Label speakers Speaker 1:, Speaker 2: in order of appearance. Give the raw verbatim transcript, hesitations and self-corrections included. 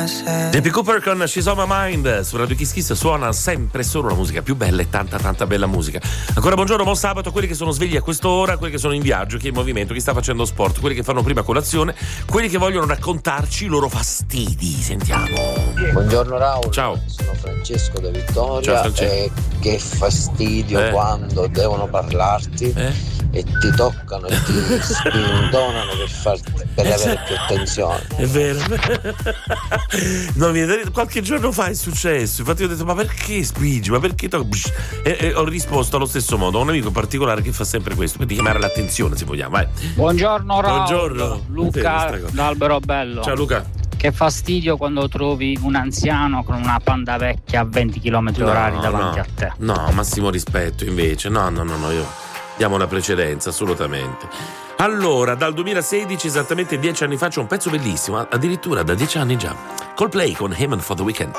Speaker 1: J P Cooper con She's on My Mind su Radio Kiss Kiss. Suona sempre solo la musica più bella e tanta tanta bella musica. Ancora buongiorno, buon sabato a quelli che sono svegli a quest'ora, quelli che sono in viaggio, chi è in movimento, chi sta facendo sport, quelli che fanno prima colazione, quelli che vogliono raccontarci i loro fastidi. Sentiamo.
Speaker 2: Buongiorno Raul.
Speaker 1: Ciao.
Speaker 2: Sono Francesco da Vittoria.
Speaker 1: Ciao, Francesco.
Speaker 2: E che fastidio
Speaker 1: eh.
Speaker 2: quando devono parlarti
Speaker 1: eh.
Speaker 2: e ti toccano e ti spintonano per, farti, per avere più attenzione.
Speaker 1: È vero. No, qualche giorno fa è successo, infatti ho detto ma perché spingi, ma perché to... e, e ho risposto allo stesso modo a un amico in particolare che fa sempre questo, per richiamare l'attenzione, se vogliamo. Vai.
Speaker 3: Buongiorno Raul.
Speaker 1: Buongiorno
Speaker 3: Luca d'Alberobello.
Speaker 1: Ciao Luca.
Speaker 3: Che fastidio quando trovi un anziano con una Panda vecchia a venti chilometri orari
Speaker 1: no,
Speaker 3: davanti
Speaker 1: no,
Speaker 3: a te.
Speaker 1: No, massimo rispetto invece. No, no, no, no, io diamo la precedenza, assolutamente. Allora, dal duemilasedici, esattamente dieci anni fa, c'è un pezzo bellissimo, addirittura da dieci anni già. Coldplay con Heaven for the Weekend.